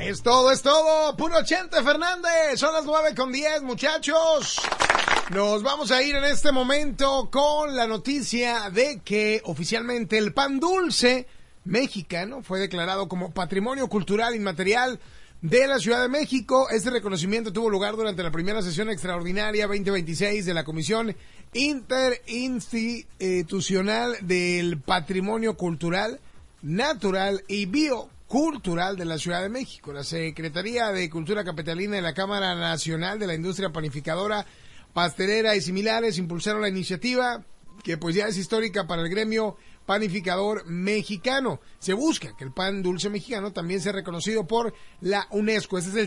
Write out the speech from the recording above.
Es todo, puro Chente Fernández. Son las 9:10, muchachos. Nos vamos a ir en este momento con la noticia de que oficialmente el pan dulce mexicano fue declarado como Patrimonio Cultural Inmaterial de la Ciudad de México. Este reconocimiento tuvo lugar durante la primera sesión extraordinaria 2026 de la Comisión Interinstitucional del Patrimonio Cultural, Natural y Biocultural de la Ciudad de México. La Secretaría de Cultura Capitalina y la Cámara Nacional de la Industria Panificadora, Pastelera y similares impulsaron la iniciativa, que pues ya es histórica para el gremio panificador mexicano. Se busca que el pan dulce mexicano también sea reconocido por la UNESCO. Este es el